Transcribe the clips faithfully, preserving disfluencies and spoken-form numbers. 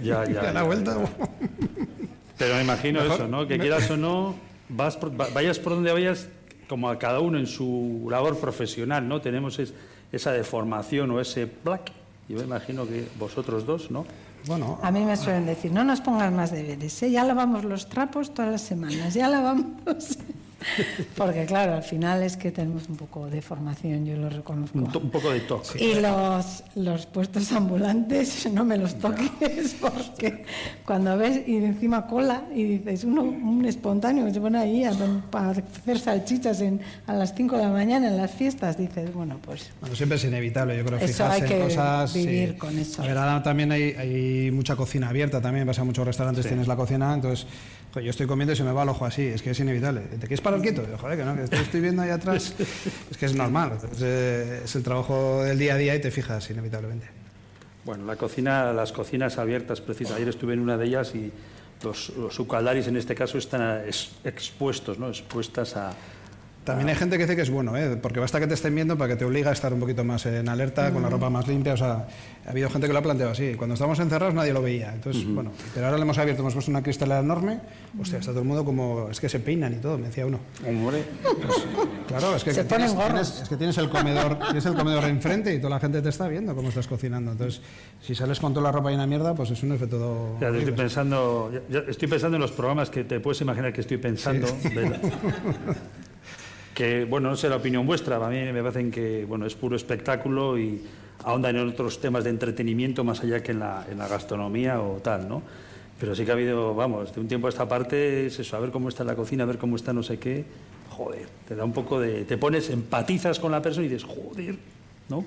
Ya, ya. Y a la ya, vuelta... ya. Pero me imagino mejor, eso, ¿no? Que me... quieras o no, vas por, vayas por donde vayas, como a cada uno en su labor profesional, ¿no? Tenemos es, esa deformación o ese black. Yo me imagino que vosotros dos, ¿no? Bueno, a mí me suelen decir, no nos pongas más deberes, ¿eh? Ya lavamos los trapos todas las semanas, ya lavamos... Porque claro, al final es que tenemos un poco de formación, yo lo reconozco. Un, un poco de toque. Y los, los puestos ambulantes, no me los toques, porque cuando ves y encima cola y dices, uno, un espontáneo que se pone ahí a, a hacer salchichas en, a las cinco de la mañana en las fiestas, dices, bueno, pues... Bueno, siempre es inevitable, yo creo, eso fijarse hay que en cosas... vivir sí. con eso. A ver, ahora también hay, hay mucha cocina abierta, también vas a muchos restaurantes, sí. Tienes la cocina, entonces... Yo estoy comiendo y se me va el ojo así, es que es inevitable. ¿Te quieres parar quieto? Joder, que no, que estoy viendo ahí atrás. Es que es normal, es, es el trabajo del día a día y te fijas inevitablemente. Bueno, la cocina, las cocinas abiertas, precisamente. Ayer estuve en una de ellas y los, los sucaldaris en este caso están expuestos, ¿no? Expuestas a... También hay gente que dice que es bueno, ¿eh? Porque basta que te estén viendo para que te obliga a estar un poquito más en alerta, uh-huh. con la ropa más limpia. O sea, ha habido gente que lo ha planteado así. Cuando estábamos encerrados nadie lo veía. Entonces, uh-huh. bueno, pero ahora le hemos abierto, hemos puesto una cristalera enorme. Hostia, está todo el mundo como... Es que se peinan y todo, me decía uno. Hombre. Pues, claro, es que, se tienes, ponen tienes, es que tienes el comedor tienes el comedor enfrente y toda la gente te está viendo cómo estás cocinando. Entonces, si sales con toda la ropa llena de mierda, pues es un efecto todo... Ya, estoy pensando, ya, ya estoy pensando en los programas que te puedes imaginar que estoy pensando. Sí. De la... que, bueno, no sé la opinión vuestra, a mí me parecen que, bueno, es puro espectáculo y ahondan en otros temas de entretenimiento más allá que en la, en la gastronomía o tal, ¿no? Pero sí que ha habido, vamos, de un tiempo a esta parte es eso, a ver cómo está la cocina, a ver cómo está no sé qué, joder, te da un poco de... te pones, empatizas con la persona y dices, joder, ¿no?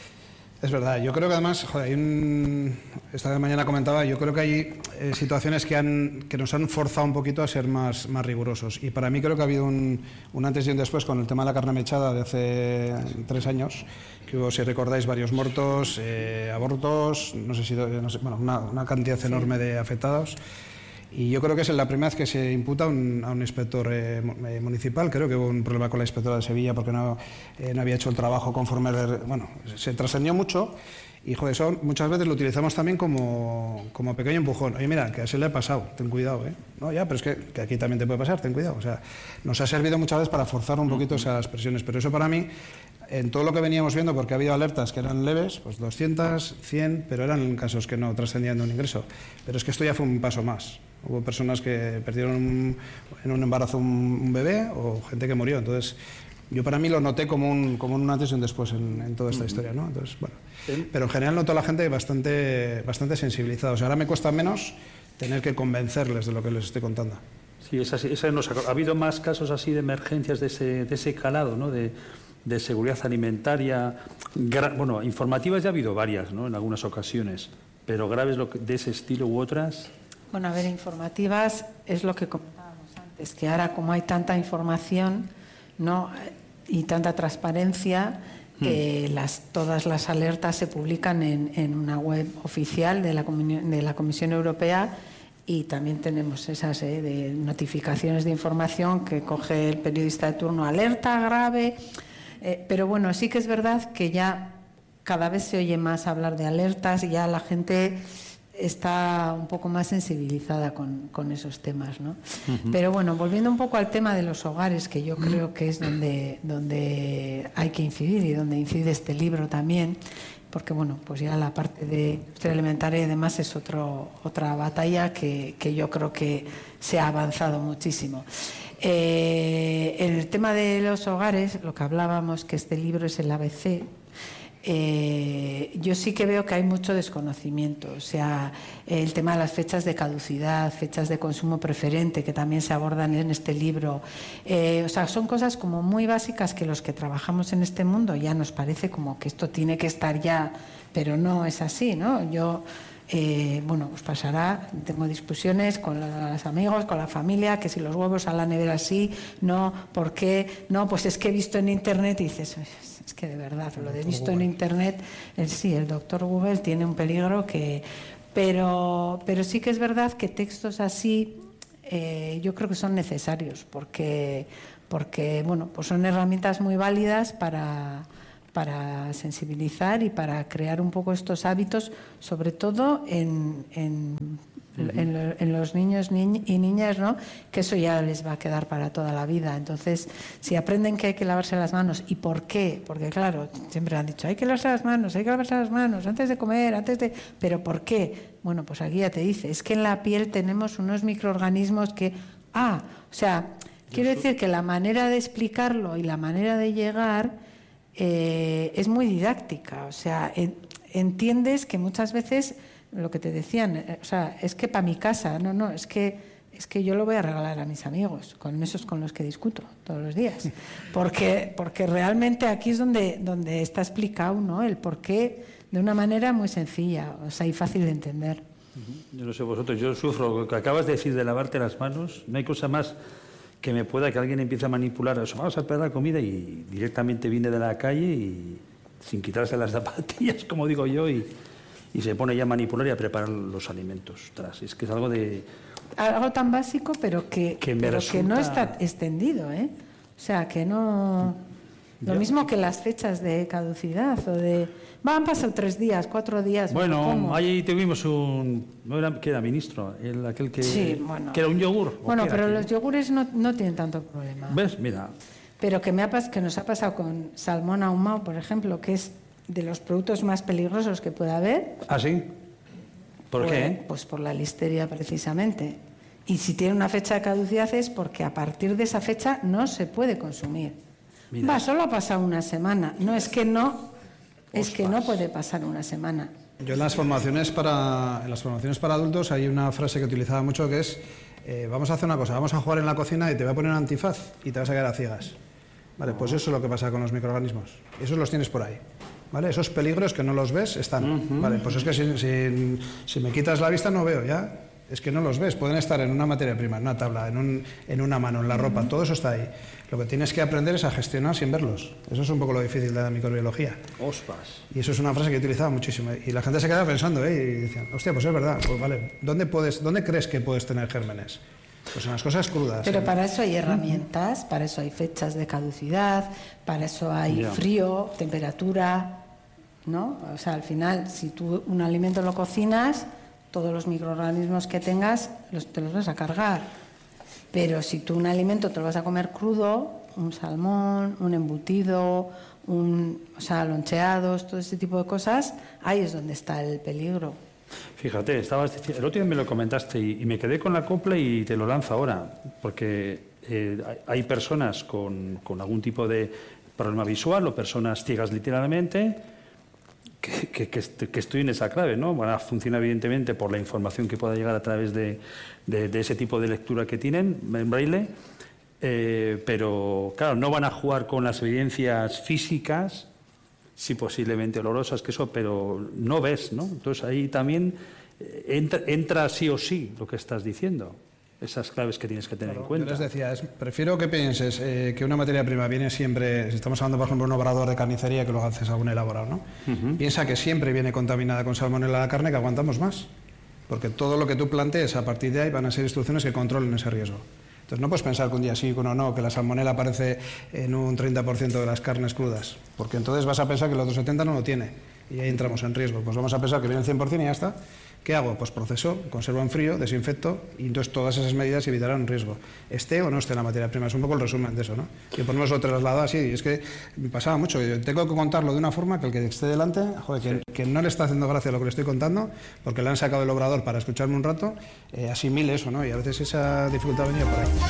Es verdad, yo creo que además, joder, hay un, esta mañana comentaba, yo creo que hay eh, situaciones que, han, que nos han forzado un poquito a ser más, más rigurosos. Y para mí creo que ha habido un, un antes y un después con el tema de la carne mechada de hace tres años, que hubo, si recordáis, varios muertos, eh, abortos, no sé si, no sé, bueno, una, una cantidad enorme de afectados. Y yo creo que es la primera vez que se imputa un, a un inspector eh, municipal. Creo que hubo un problema con la inspectora de Sevilla porque no, eh, no había hecho el trabajo conforme... Bueno, se trascendió mucho y, joder, eso muchas veces lo utilizamos también como, como pequeño empujón. Oye, mira, que a ese le ha pasado, ten cuidado, ¿eh? No, ya, pero es que, que aquí también te puede pasar, ten cuidado. O sea, nos ha servido muchas veces para forzar un poquito esas presiones, pero eso para mí... En todo lo que veníamos viendo, porque ha habido alertas que eran leves, pues doscientos, cien, pero eran casos que no trascendían de un ingreso. Pero es que esto ya fue un paso más. Hubo personas que perdieron un, en un embarazo un, un bebé o gente que murió. Entonces, yo para mí lo noté como un, como un antes y un después en, en toda esta uh-huh. historia, ¿no? Entonces, bueno. Pero en general noto a la gente bastante, bastante sensibilizada. O sea, ahora me cuesta menos tener que convencerles de lo que les estoy contando. Sí, esa, esa nos ha, ha habido más casos así de emergencias de ese, de ese calado, ¿no? De, de seguridad alimentaria, gra, bueno, informativas ya ha habido varias, ¿no? En algunas ocasiones, pero graves lo que, de ese estilo u otras. Bueno, a ver, informativas es lo que comentábamos antes, que ahora como hay tanta información, ¿no? Y tanta transparencia, hmm. eh, las, todas las alertas se publican en, en una web oficial de la, de la Comisión Europea. Y también tenemos esas eh, de notificaciones de información que coge el periodista de turno, alerta grave. Eh, pero bueno, sí que es verdad que ya cada vez se oye más hablar de alertas y ya la gente está un poco más sensibilizada con, con esos temas, ¿no? Uh-huh. Pero bueno, volviendo un poco al tema de los hogares, que yo creo que es donde, donde hay que incidir y donde incide este libro también, porque bueno, pues ya la parte de industria alimentaria y demás es otro, otra batalla que, que yo creo que se ha avanzado muchísimo. Eh, en el tema de los hogares, lo que hablábamos, que este libro es el A B C, eh, yo sí que veo que hay mucho desconocimiento. O sea, el tema de las fechas de caducidad, fechas de consumo preferente, que también se abordan en este libro. Eh, o sea, son cosas como muy básicas que los que trabajamos en este mundo ya nos parece como que esto tiene que estar ya, pero no es así, ¿no? Yo... Eh, bueno, pues pasará, tengo discusiones con los amigos, con la familia, que si los huevos a la nevera sí, no, ¿por qué? No, pues es que he visto en internet y dices, es que de verdad, lo de visto en internet, el, sí, el doctor Google tiene un peligro que... Pero, pero sí que es verdad que textos así eh, yo creo que son necesarios porque, porque bueno, pues son herramientas muy válidas para... para sensibilizar y para crear un poco estos hábitos, sobre todo en, en, uh-huh. en, en los niños ni, y niñas, ¿no? Que eso ya les va a quedar para toda la vida. Entonces, si aprenden que hay que lavarse las manos, ¿y por qué? Porque claro, siempre han dicho, hay que lavarse las manos, hay que lavarse las manos antes de comer, antes de... ¿Pero por qué? Bueno, pues aquí ya te dice, es que en la piel tenemos unos microorganismos que... Ah, o sea, quiero decir que la manera de explicarlo y la manera de llegar... Eh, es muy didáctica, o sea, en, entiendes que muchas veces lo que te decían, eh, o sea, es que para mi casa, no, no, es que es que yo lo voy a regalar a mis amigos, con esos con los que discuto todos los días, porque porque realmente aquí es donde donde está explicado, ¿no? El porqué de una manera muy sencilla, o sea, y fácil de entender. Yo no sé vosotros, yo sufro lo que acabas de decir de lavarte las manos, no hay cosa más que me pueda que alguien empiece a manipular, eso, vamos a pedir la comida y directamente viene de la calle y sin quitarse las zapatillas, como digo yo, y, y se pone ya a manipular y a preparar los alimentos. Tras, es que es algo de... Algo tan básico, pero que, que, pero resulta... que no está extendido, ¿eh? O sea, que no... Lo mismo que las fechas de caducidad o de... Va, han pasado tres días, cuatro días. Bueno, ¿cómo? ahí tuvimos un... ¿No era, que era ministro? El, aquel que... Sí, bueno. Que era un yogur. Bueno, pero aquí? los yogures no, no tienen tanto problema. ¿Ves? Mira. Pero que, me ha, que nos ha pasado con salmón ahumado, por ejemplo, que es de los productos más peligrosos que puede haber. ¿Ah, sí? ¿Por pues, qué? Pues por la listeria, precisamente. Y si tiene una fecha de caducidad es porque a partir de esa fecha no se puede consumir. Mira. Va, solo ha pasado una semana. No, es que no... Es que no puede pasar una semana. Yo en las formaciones para, en las formaciones para adultos hay una frase que utilizaba mucho que es eh, vamos a hacer una cosa, vamos a jugar en la cocina y te voy a poner un antifaz y te vas a quedar a ciegas. Vale, pues eso es lo que pasa con los microorganismos. Esos los tienes por ahí. ¿Vale? Esos peligros que no los ves están. Uh-huh. Vale, pues es que si, si, si me quitas la vista no veo ya. Es que no los ves, pueden estar en una materia prima, en una tabla, en, un, en una mano, en la ropa, todo eso está ahí. Lo que tienes que aprender es a gestionar sin verlos. Eso es un poco lo difícil de la microbiología. Ospas. Y eso es una frase que he utilizado muchísimo. Y la gente se queda pensando, ¿eh? Y dicen, hostia, pues es verdad, pues vale, ¿dónde, puedes, ¿dónde crees que puedes tener gérmenes? Pues en las cosas crudas. Pero ¿eh? para eso hay herramientas, para eso hay fechas de caducidad, para eso hay yeah. frío, temperatura, ¿no? O sea, al final, si tú un alimento lo cocinas, todos los microorganismos que tengas los, te los vas a cargar. Pero si tú un alimento te lo vas a comer crudo, un salmón, un embutido, un, o sea, loncheados, todo ese tipo de cosas, ahí es donde está el peligro. Fíjate, estabas diciendo, el otro día me lo comentaste y, y me quedé con la copla y te lo lanzo ahora, porque eh, hay personas con, con algún tipo de problema visual o personas ciegas literalmente, Que, que, que, que estoy en esa clave, ¿no? Van a funcionar evidentemente por la información que pueda llegar a través de, de, de ese tipo de lectura que tienen en braille, eh, pero claro, no van a jugar con las evidencias físicas, sí posiblemente olorosas, que eso, pero no ves, ¿no? Entonces ahí también entra, entra sí o sí lo que estás diciendo. Esas claves que tienes que tener claro, en cuenta. Yo les decía, es, prefiero que pienses eh, que una materia prima viene siempre, si estamos hablando por ejemplo de un obrador de carnicería que luego haces algún elaborado, ¿no? Uh-huh. Piensa que siempre viene contaminada con salmonela la carne, que aguantamos más, porque todo lo que tú plantees a partir de ahí van a ser instrucciones que controlen ese riesgo. Entonces no puedes pensar que un día sí, que uno no, que la salmonela aparece en un treinta por ciento de las carnes crudas, porque entonces vas a pensar que el otro setenta por ciento no lo tiene y ahí entramos en riesgo. Pues vamos a pensar que viene el cien por ciento y ya está. ¿Qué hago? Pues proceso, conservo en frío, desinfecto y entonces todas esas medidas evitarán un riesgo. Esté o no esté la materia prima, es un poco el resumen de eso, ¿no? Que ponemos lo trasladado así, y es que me pasaba mucho, yo tengo que contarlo de una forma que el que esté delante, joder, que, que no le está haciendo gracia lo que le estoy contando, porque le han sacado el obrador para escucharme un rato, eh, asimile eso, ¿no? Y a veces esa dificultad venía por ahí.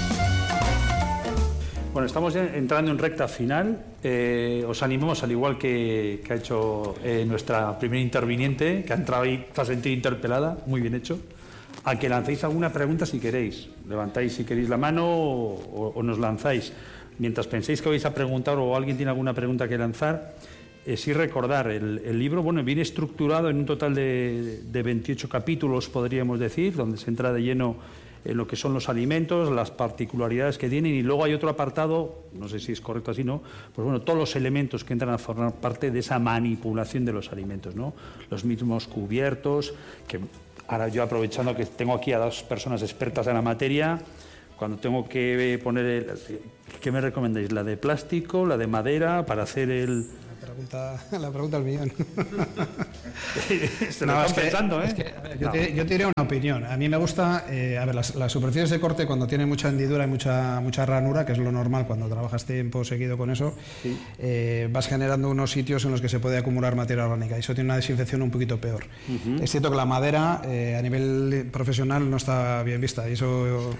Bueno, estamos entrando en recta final. Eh, os animamos, al igual que, que ha hecho eh, nuestra primera interviniente, que ha entrado y se ha sentido interpelada, muy bien hecho, a que lancéis alguna pregunta si queréis. Levantáis si queréis la mano o, o nos lanzáis. Mientras penséis que vais a preguntar o alguien tiene alguna pregunta que lanzar, eh, sí recordar, el, el libro bueno, viene estructurado en un total de, de veintiocho capítulos, podríamos decir, donde se entra de lleno en lo que son los alimentos, las particularidades que tienen, y luego hay otro apartado, no sé si es correcto así, ¿no? Pues bueno, todos los elementos que entran a formar parte de esa manipulación de los alimentos, ¿no? Los mismos cubiertos, que ahora yo aprovechando que tengo aquí a dos personas expertas en la materia, cuando tengo que poner, el, ¿qué me recomendáis? ¿La de plástico, la de madera, para hacer el, Pregunta, la pregunta del millón. Se lo no, están es pensando, que, ¿eh? Es que, ver, yo, no. te, yo te diré una opinión. A mí me gusta, eh, a ver, las, las superficies de corte cuando tienen mucha hendidura y mucha, mucha ranura, que es lo normal cuando trabajas tiempo seguido con eso, sí. eh, vas generando unos sitios en los que se puede acumular materia orgánica y eso tiene una desinfección un poquito peor. Uh-huh. Es cierto que la madera eh, a nivel profesional no está bien vista y eso...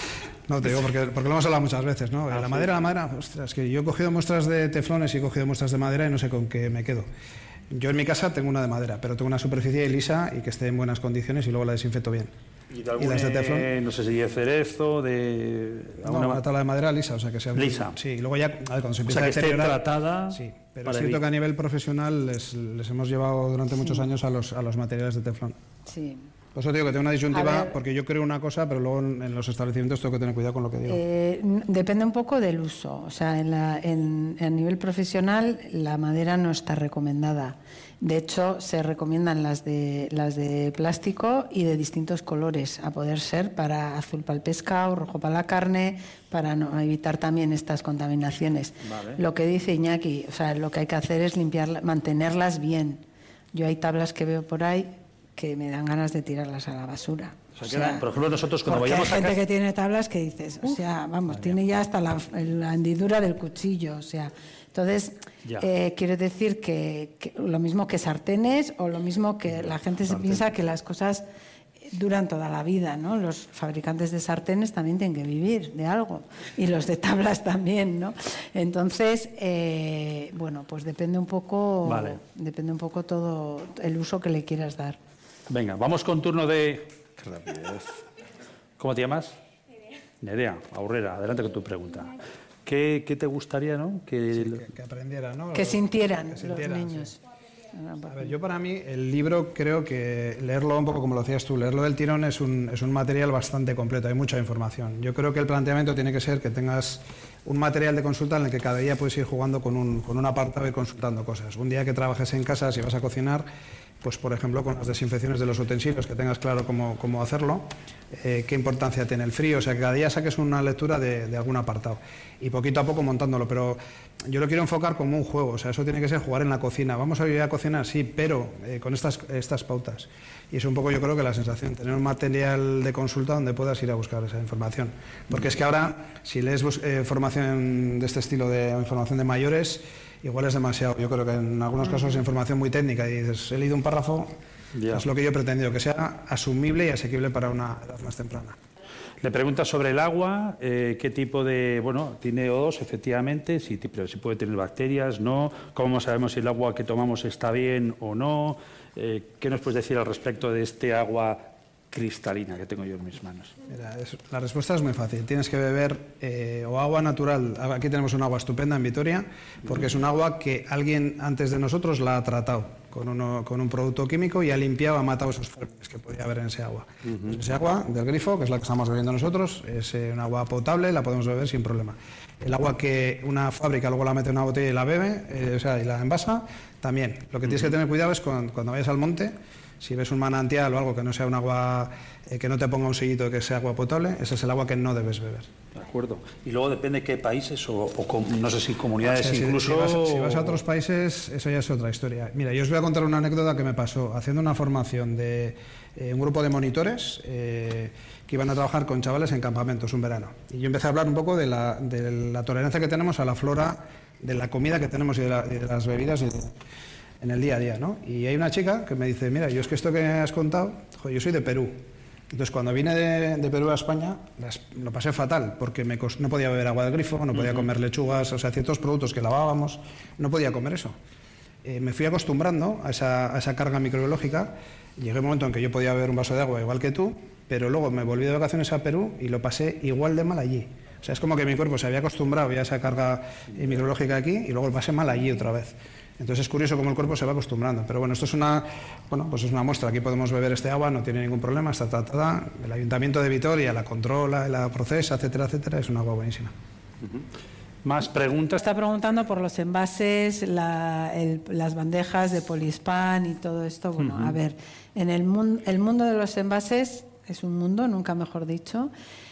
No te digo, porque, porque lo hemos hablado muchas veces, ¿no? Ah, la madera, sí. la madera, ostras, que yo he cogido muestras de teflones y he cogido muestras de madera y no sé con qué me quedo. Yo en mi casa tengo una de madera, pero tengo una superficie lisa y que esté en buenas condiciones y luego la desinfecto bien. ¿Y, de algún, y las de teflón? No sé si de cerezo, de... No, una tabla de madera lisa, o sea que sea... Lisa. Muy, sí, y luego ya, a ver, cuando se empieza o sea, a deteriorar... Que esté tratada... Sí, pero es cierto que a nivel profesional les, les hemos llevado durante muchos sí. años a los, a los materiales de teflón. Sí. Por eso digo que tengo una disyuntiva, porque yo creo una cosa, pero luego en, en los establecimientos tengo que tener cuidado con lo que digo. Eh, depende un poco del uso. O sea, en la, en, a nivel profesional la madera no está recomendada. De hecho, se recomiendan las de, las de plástico y de distintos colores, a poder ser para azul para el pescado, rojo para la carne, para no, evitar también estas contaminaciones. Vale. Lo que dice Iñaki, o sea, lo que hay que hacer es limpiar, mantenerlas bien. Yo hay tablas que veo por ahí que me dan ganas de tirarlas a la basura. O sea, o sea, por ejemplo, nosotros cuando vayamos hay gente a casa... que tiene tablas que dices, o sea, vamos, tiene ya hasta la, la hendidura del cuchillo, o sea, entonces eh, quiero decir que, que lo mismo que sartenes o lo mismo que la gente se Sartén. piensa que las cosas duran toda la vida, ¿no? Los fabricantes de sartenes también tienen que vivir de algo y los de tablas también, ¿no? Entonces, eh, bueno, pues depende un poco, vale. depende un poco todo el uso que le quieras dar. Venga, vamos con turno de... Qué rapidez. ¿Cómo te llamas? Nerea. Nerea, Aurrera, adelante con tu pregunta. ¿Qué, qué te gustaría, no? Que, sí, que, que aprendiera, ¿no? Que sintieran, que sintieran los niños. Sí. A ver, yo para mí el libro creo que leerlo un poco como lo decías tú, leerlo del tirón es un, es un material bastante completo, hay mucha información. Yo creo que el planteamiento tiene que ser que tengas un material de consulta en el que cada día puedes ir jugando con un, con un apartado y consultando cosas. Un día que trabajes en casa, si vas a cocinar, pues por ejemplo con las desinfecciones de los utensilios, que tengas claro cómo, cómo hacerlo, eh, qué importancia tiene el frío, o sea que cada día saques una lectura de, de algún apartado y poquito a poco montándolo, pero yo lo quiero enfocar como un juego, o sea, eso tiene que ser jugar en la cocina. Vamos a ir a cocinar, sí, pero eh, con estas, estas pautas. Y es un poco yo creo que la sensación, tener un material de consulta donde puedas ir a buscar esa información. Porque es que ahora, si lees eh, formación de este estilo, de información de mayores, igual es demasiado. Yo creo que en algunos casos es información muy técnica y dices, he leído un párrafo, yeah. es lo que yo he pretendido, que sea asumible y asequible para una edad más temprana. Le pregunta sobre el agua, eh, qué tipo de... Bueno, tiene O dos, efectivamente, si, pero si puede tener bacterias, no. ¿Cómo sabemos si el agua que tomamos está bien o no? Eh, ¿Qué nos puedes decir al respecto de este agua cristalina que tengo yo en mis manos? Mira, es, la respuesta es muy fácil. Tienes que beber eh, o agua natural. Aquí tenemos un agua estupenda en Vitoria, porque es un agua que alguien antes de nosotros la ha tratado con, uno, con un producto químico y ha limpiado, ha matado esos gérmenes que podía haber en ese agua. Uh-huh. Ese agua del grifo, que es la que estamos bebiendo nosotros, es eh, un agua potable, la podemos beber sin problema. El agua que una fábrica luego la mete en una botella y la bebe, eh, o sea, y la envasa, también. Lo que tienes que tener cuidado es cuando, cuando vayas al monte, si ves un manantial o algo que no sea un agua, eh, que no te ponga un sellito de que sea agua potable, ese es el agua que no debes beber. De acuerdo. Y luego depende de qué países o, o con, no sé si comunidades, o sea, incluso... Si, si, vas, si vas a otros países, eso ya es otra historia. Mira, yo os voy a contar una anécdota que me pasó haciendo una formación de eh, un grupo de monitores eh, que iban a trabajar con chavales en campamentos un verano. Y yo empecé a hablar un poco de la, de la tolerancia que tenemos a la flora, de la comida que tenemos y de, la, y de las bebidas y de, en el día a día, ¿no? Y hay una chica que me dice, mira, yo es que esto que has contado, joder, yo soy de Perú. Entonces, cuando vine de, de Perú a España, las, lo pasé fatal, porque me cost, no podía beber agua del grifo, no podía uh-huh. comer lechugas, o sea, ciertos productos que lavábamos, no podía comer eso. Eh, me fui acostumbrando a esa, a esa carga microbiológica, llegué un momento en que yo podía beber un vaso de agua igual que tú, pero luego me volví de vacaciones a Perú y lo pasé igual de mal allí. O sea, es como que mi cuerpo se había acostumbrado ya a esa carga microbiológica aquí y luego lo pasé mal allí otra vez. Entonces es curioso cómo el cuerpo se va acostumbrando. Pero bueno, esto es una, bueno, pues es una muestra. Aquí podemos beber este agua, no tiene ningún problema, está tratada. El Ayuntamiento de Vitoria la controla, la procesa, etcétera, etcétera. Es una agua buenísima. Uh-huh. ¿Más preguntas? Está preguntando por los envases, la, el, las bandejas de Polispan y todo esto. Bueno, uh-huh. a ver, en el, mun, el mundo de los envases es un mundo, nunca mejor dicho.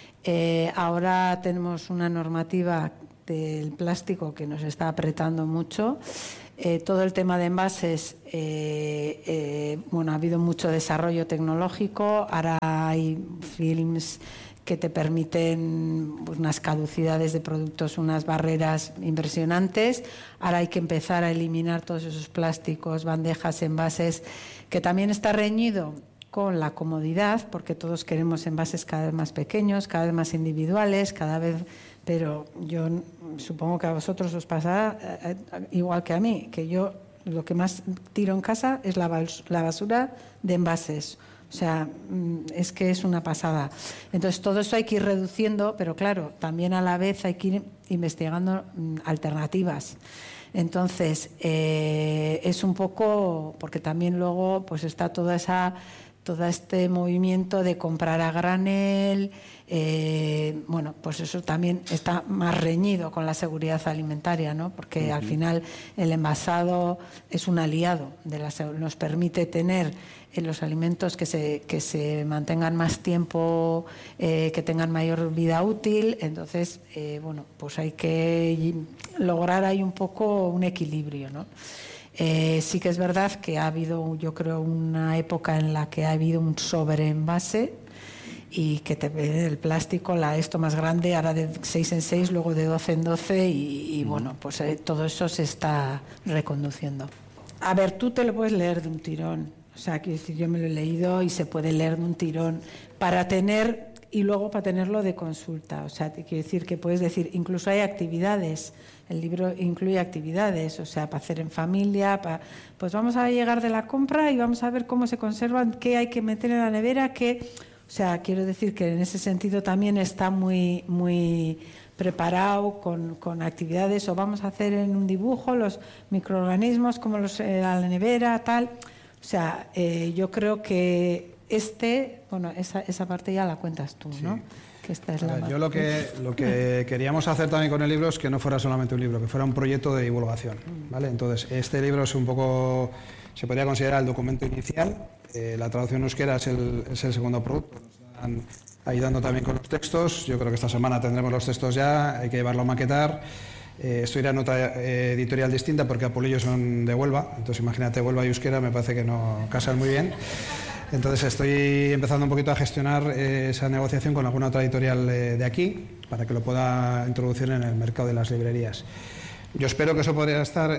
Eh, ahora tenemos una normativa del plástico que nos está apretando mucho. Eh, todo el tema de envases, eh, eh, bueno, ha habido mucho desarrollo tecnológico, ahora hay films que te permiten unas caducidades de productos, unas barreras impresionantes. Ahora hay que empezar a eliminar todos esos plásticos, bandejas, envases, que también está reñido con la comodidad, porque todos queremos envases cada vez más pequeños, cada vez más individuales, cada vez... Pero yo supongo que a vosotros os pasará eh, igual que a mí, que yo lo que más tiro en casa es la, la basura de envases. O sea, es que es una pasada. Entonces, todo eso hay que ir reduciendo, pero claro, también a la vez hay que ir investigando alternativas. Entonces, eh, es un poco, porque también luego pues está toda esa, todo este movimiento de comprar a granel, eh, bueno, pues eso también está más reñido con la seguridad alimentaria, ¿no? Porque uh-huh. al final el envasado es un aliado, de la, nos permite tener en los alimentos que se, que se mantengan más tiempo, eh, que tengan mayor vida útil. Entonces, eh, bueno, pues hay que lograr ahí un poco un equilibrio, ¿no? Eh, sí que es verdad que ha habido, yo creo, una época en la que ha habido un sobreenvase y que te, el plástico, la esto más grande, ahora de seis en seis, luego de doce en doce y, y bueno, pues eh, todo eso se está reconduciendo. A ver, tú te lo puedes leer de un tirón. O sea, quiero decir, yo me lo he leído y se puede leer de un tirón para tener, y luego para tenerlo de consulta. O sea, te quiero decir que puedes decir, incluso hay actividades, el libro incluye actividades, o sea, para hacer en familia, para, pues vamos a llegar de la compra y vamos a ver cómo se conservan, qué hay que meter en la nevera, qué... O sea, quiero decir que en ese sentido también está muy, muy preparado con, con actividades, o vamos a hacer en un dibujo los microorganismos como los eh, a la nevera, tal... O sea, eh, yo creo que este, bueno, esa, esa parte ya la cuentas tú, ¿no? Sí. Que esta es la ver, yo lo que, lo que queríamos hacer también con el libro es que no fuera solamente un libro, que fuera un proyecto de divulgación, ¿vale? Entonces, este libro es un poco, se podría considerar el documento inicial, eh, la traducción euskera es el, es el segundo producto, nos están ayudando también con los textos, yo creo que esta semana tendremos los textos ya, hay que llevarlo a maquetar. Eh, esto irá en otra eh, editorial distinta porque Apolillo son de Huelva, entonces imagínate Huelva y euskera, me parece que no casan muy bien. Entonces estoy empezando un poquito a gestionar eh, esa negociación con alguna otra editorial eh, de aquí para que lo pueda introducir en el mercado de las librerías. Yo espero que eso podría estar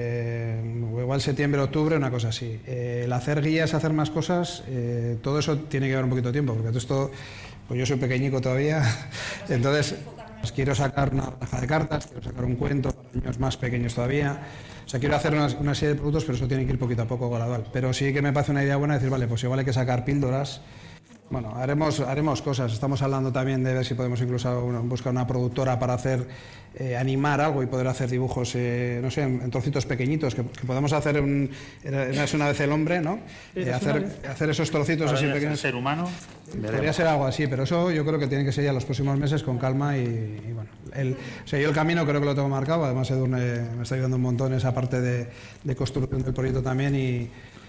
eh, igual septiembre, octubre, una cosa así. Eh, el hacer guías, hacer más cosas, eh, todo eso tiene que llevar un poquito de tiempo, porque todo esto, pues yo soy pequeñico todavía, entonces... Pues quiero sacar una baraja de cartas, quiero sacar un cuento para niños más pequeños todavía. O sea, quiero hacer una, una serie de productos, pero eso tiene que ir poquito a poco, gradual. Pero sí que me parece una idea buena decir, vale, pues igual hay que sacar píldoras. Bueno, haremos, haremos cosas. Estamos hablando también de ver si podemos incluso una, buscar una productora para hacer, eh, animar algo y poder hacer dibujos, eh, no sé, en, en trocitos pequeñitos, que, que podamos hacer un... Era una vez el hombre, ¿no? Eh, hacer, hacer esos trocitos así pequeños. Ser humano. Podría ser algo así, pero eso yo creo que tiene que ser ya los próximos meses con calma y, y bueno. El, o sea, yo el camino creo que lo tengo marcado, además Edurne me está ayudando un montón en esa parte de, de construcción del proyecto también y...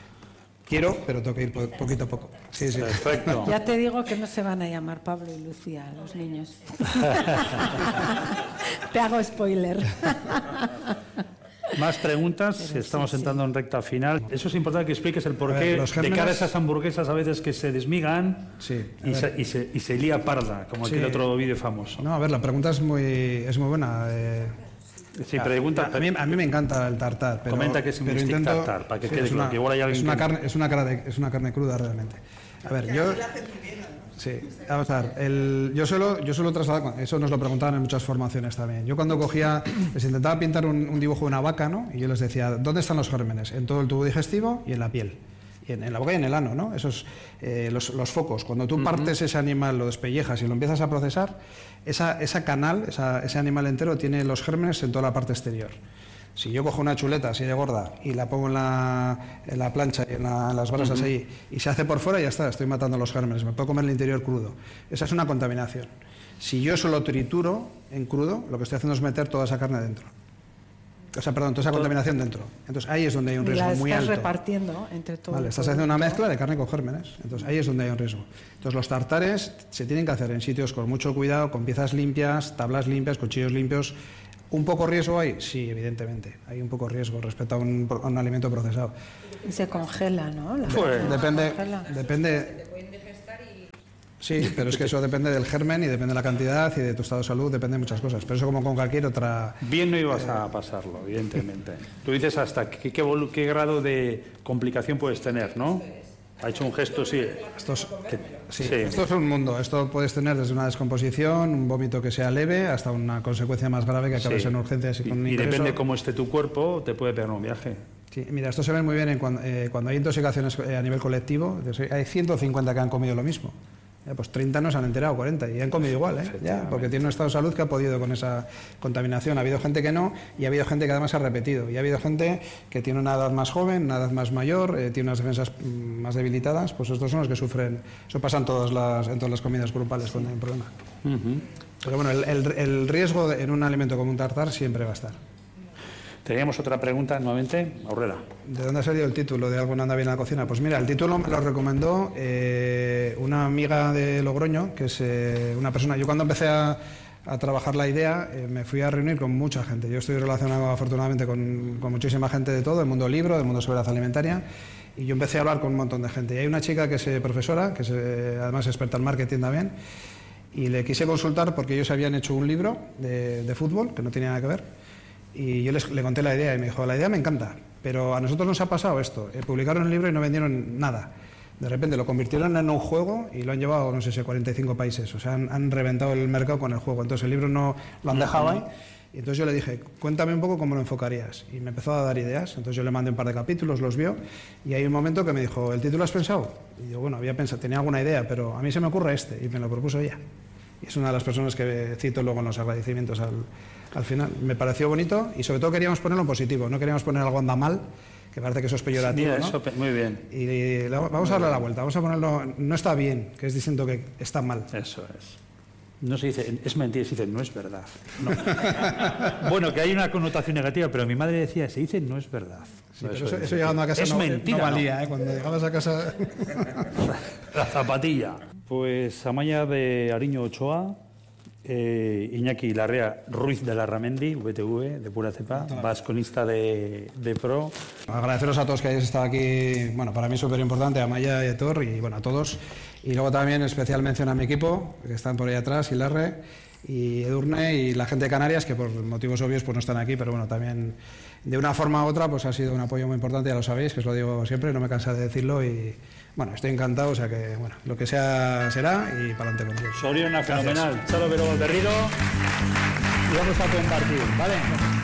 Quiero, pero tengo que ir po poquito a poco. Sí, sí. Perfecto. Ya te digo que no se van a llamar Pablo y Lucía, los niños. Te hago spoiler. Más preguntas, pero estamos sí, entrando sí. en recta final. Eso es importante que expliques el porqué ver, de cara a esas hamburguesas a veces que se desmigan sí, y, se, y, se, y se lía parda, como sí. aquel otro vídeo famoso. No, a ver, la pregunta es muy, es muy buena. Eh, Sí, pregunta, a, mí, a mí me encanta el tartar. Pero, comenta que es un pero stick intento, tartar, para que sí, quede claro. Que igual hay alguien es, una que... carne, es, una carne, es una carne cruda realmente. A ver, yo... Sí, vamos a ver. El, yo, suelo, yo suelo trasladar, eso nos lo preguntaban en muchas formaciones también. Yo cuando cogía, les intentaba pintar un, un dibujo de una vaca, ¿no? Y yo les decía, ¿dónde están los gérmenes? En todo el tubo digestivo y en la piel. Y en, en la boca y en el ano, ¿no? Esos, eh, los, los focos. Cuando tú uh-huh. partes ese animal, lo despellejas y lo empiezas a procesar, esa, esa canal, esa, ese animal entero tiene los gérmenes en toda la parte exterior. Si yo cojo una chuleta así de gorda y la pongo en la, en la plancha y en, la, en las brasas uh-huh. ahí y se hace por fuera, ya está, estoy matando los gérmenes. Me puedo comer el interior crudo. Esa es una contaminación. Si yo solo trituro en crudo, lo que estoy haciendo es meter toda esa carne dentro. O sea, perdón, toda esa contaminación dentro. Entonces ahí es donde hay un riesgo muy alto. La estás repartiendo entre todos. Vale, estás haciendo una mezcla de carne con gérmenes. Entonces ahí es donde hay un riesgo. Entonces los tartares se tienen que hacer en sitios con mucho cuidado, con piezas limpias, tablas limpias, cuchillos limpios, ¿Un poco riesgo hay? Sí, evidentemente. Hay un poco riesgo respecto a un, a un alimento procesado. Y se congela, ¿no? La Pues, depende, congela. depende. Sí, pero es que eso depende del germen y depende de la cantidad y de tu estado de salud, depende de muchas cosas. Pero eso como con cualquier otra... Bien no ibas a pasarlo, evidentemente. Tú dices hasta qué, qué, volu- qué grado de complicación puedes tener, ¿no? Ha hecho un gesto, sí. Esto es, Que- sí, sí. esto es un mundo. Esto puedes tener desde una descomposición, un vómito que sea leve, hasta una consecuencia más grave que acabes Sí. en urgencias y Y, con un y ingreso. depende cómo esté tu cuerpo, te puede pegar un viaje. Sí, mira, esto se ve muy bien en cuando, eh, cuando hay intoxicaciones eh, a nivel colectivo. Hay ciento cincuenta que han comido lo mismo. Ya, pues treinta no se han enterado, cuarenta, y han comido igual, ¿eh? Ya, porque tienen un estado de salud que ha podido con esa contaminación. Ha habido gente que no, y ha habido gente que además ha repetido. Y ha habido gente que tiene una edad más joven, una edad más mayor, eh, tiene unas defensas mm, más debilitadas. Pues estos son los que sufren. Eso pasa en todas las, en todas las comidas grupales cuando hay un problema. Uh-huh. Pero bueno, el, el, el riesgo de, en un alimento como un tartar siempre va a estar. Teníamos otra pregunta nuevamente, Aurrera. ¿De dónde ha salido el título de Algo no anda bien en la cocina? Pues mira, el título me lo recomendó eh, una amiga de Logroño, que es eh, una persona... Yo cuando empecé a, a trabajar la idea, eh, me fui a reunir con mucha gente. Yo estoy relacionado afortunadamente con, con muchísima gente de todo, del mundo libro, del mundo de seguridad alimentaria, y yo empecé a hablar con un montón de gente. Y hay una chica que es eh, profesora, que es eh, además experta en marketing también, y le quise consultar porque ellos habían hecho un libro de, de fútbol, que no tenía nada que ver. Y yo les, le conté la idea y me dijo, la idea me encanta, pero a nosotros nos ha pasado esto. Eh, publicaron el libro y no vendieron nada. De repente lo convirtieron en un juego y lo han llevado, no sé si, a cuarenta y cinco países. O sea, han, han reventado el mercado con el juego. Entonces el libro no lo han dejado ahí. Y entonces yo le dije, cuéntame un poco cómo lo enfocarías. Y me empezó a dar ideas. Entonces yo le mandé un par de capítulos, los vio. Y hay un momento que me dijo, ¿el título has pensado? Y yo, bueno, había pensado, tenía alguna idea, pero a mí se me ocurre este. Y me lo propuso ella. Y es una de las personas que cito luego en los agradecimientos al, al final. Me pareció bonito y sobre todo queríamos ponerlo en positivo, no queríamos poner algo anda mal, que parece que eso es peyorativo, Mira, ¿no? eso, muy bien. Y la, vamos a darle la vuelta, vamos a ponerlo, no está bien, que es distinto que está mal. Eso es. No se dice, es mentira, se dice, no es verdad. No. Bueno, que hay una connotación negativa, pero mi madre decía, se dice, no es verdad. Sí, No, pero eso, eso, eso llegando a casa es no, mentira, no ¿no? valía, ¿eh? Cuando llegabas a casa... La zapatilla. Pues Amaya de Ariño Ochoa, eh, Iñaki Larrea Ruiz de Larramendi, V T V, de pura cepa, vasconista de, de pro. Agradeceros a todos que hayáis estado aquí, bueno, para mí es súper importante, a Maya y a Thor, y bueno, a todos. Y luego también especial mención a mi equipo, que están por ahí atrás, Ilarre y Edurne, y la gente de Canarias, que por motivos obvios pues no están aquí, pero bueno, también de una forma u otra pues ha sido un apoyo muy importante, ya lo sabéis, que os lo digo siempre, no me canso de decirlo, y bueno, estoy encantado, o sea que bueno, lo que sea será, y para adelante con ellos. Soriona, fenomenal. Chalo Vero Berrido. Y vamos a compartir, ¿vale?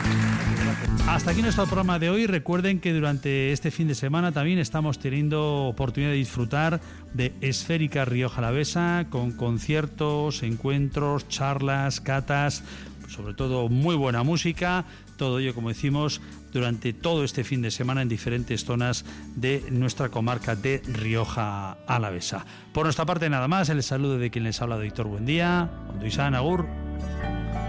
Hasta aquí nuestro programa de hoy. Recuerden que durante este fin de semana también estamos teniendo oportunidad de disfrutar de Esférica Rioja Alavesa, con conciertos, encuentros, charlas, catas, sobre todo muy buena música. Todo ello, como decimos, durante todo este fin de semana en diferentes zonas de nuestra comarca de Rioja Alavesa. Por nuestra parte nada más, el saludo de quien les habla, Víctor Buendía. Ondo izan, agur.